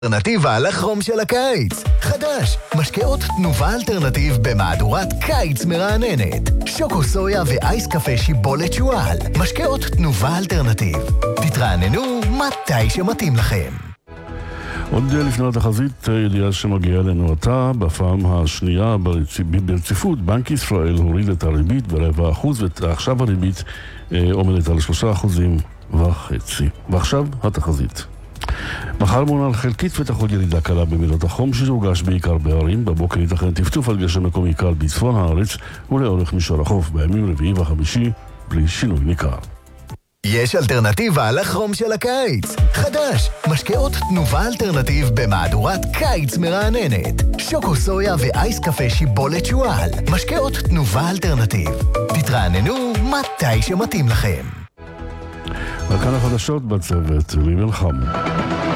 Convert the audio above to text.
אלטרנטיבה לחום של הקיץ. חדש, משקאות תנובה אלטרנטיב במהדורת קיץ מרעננת. שוקו סויה ואייס קפה שיבולת שואל. משקאות תנובה אלטרנטיב. תתרעננו מתי שמתאים לכם. עוד לפני התחזית, ידיעה שמגיעה אלינו עתה, בפעם השנייה ברציפות, בנק ישראל הוריד את הריבית ב0.25%, ועכשיו הריבית עומדת על 3.5%. ועכשיו התחזית. מחר מונה חלקית ותחול ירידה קלה במילות החום שתורגש בעיקר בערים. בבוקר ייתכן טפטוף על גשם מקומי קל בצפון הארץ ולאורך מישור החוף בימים רביעי וחמישי בלי שינוי ניכר. יש אלטרנטיבה לחום של הקיץ. חדש, משקאות תנובה אלטרנטיב במהדורת קיץ מרעננת. שוקו סויה ואייס קפה שיבולת שואל. משקאות תנובה אלטרנטיב. תתרעננו מתי שמתאים לכם. וכאן החדשות בצוות ליבל חם.